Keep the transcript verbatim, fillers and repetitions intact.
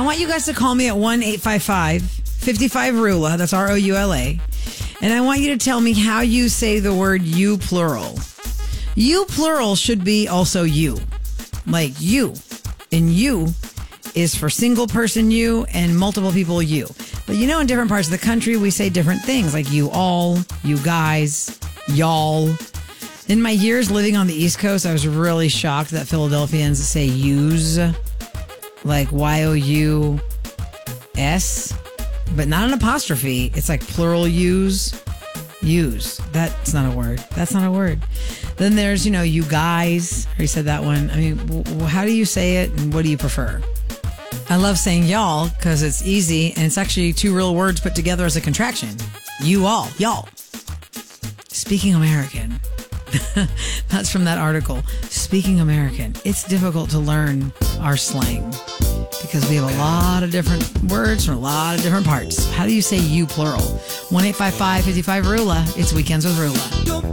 want you guys to call me at one eight five five, five five, R U L A. That's R O U L A. And I want you to tell me how you say the word you plural. You plural should be also you. Like you. And you is for single person you and multiple people you. But you know, in different parts of the country, we say different things like you all, you guys, y'all. In my years living on the East Coast, I was really shocked that Philadelphians say use, like Y O U S, but not an apostrophe. It's like plural use. Use. That's not a word. That's not a word. Then there's, you know, you guys. I already said that one. I mean, w- how do you say it and what do you prefer? I love saying y'all because it's easy and it's actually two real words put together as a contraction. You all. Y'all. Speaking American. That's from that article. Speaking American. It's difficult to learn our slang because we have a lot of different words from a lot of different parts. How do you say you plural? one eight five five, five five, R U L A. It's Weekends with R U L A.